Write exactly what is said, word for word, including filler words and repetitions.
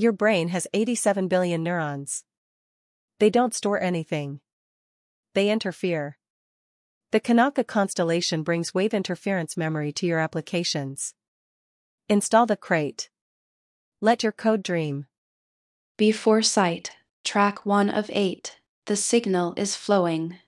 Your brain has eighty-seven billion neurons. They don't store anything. They interfere. The Kanaka constellation brings wave interference memory to your applications. Install the crate. Let your code dream. Before sight, track one of eight. The signal is flowing.